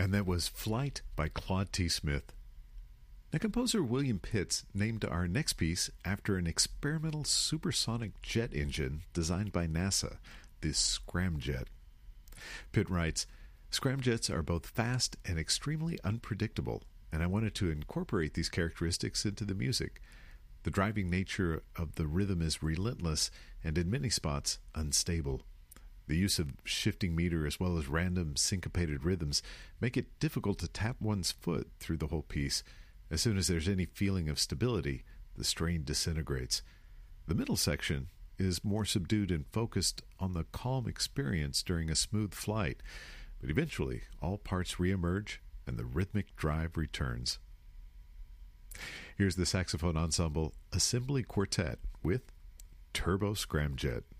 And that was Flight by Claude T. Smith. Now, composer William Pitts named our next piece after an experimental supersonic jet engine designed by NASA, the Scramjet. Pitt writes, "Scramjets are both fast and extremely unpredictable, and I wanted to incorporate these characteristics into the music. The driving nature of the rhythm is relentless and in many spots unstable. The use of shifting meter as well as random syncopated rhythms make it difficult to tap one's foot through the whole piece. As soon as there's any feeling of stability, the strain disintegrates. The middle section is more subdued and focused on the calm experience during a smooth flight, but eventually all parts reemerge and the rhythmic drive returns." Here's the saxophone ensemble Assembly Quartet with Turbo Scramjet.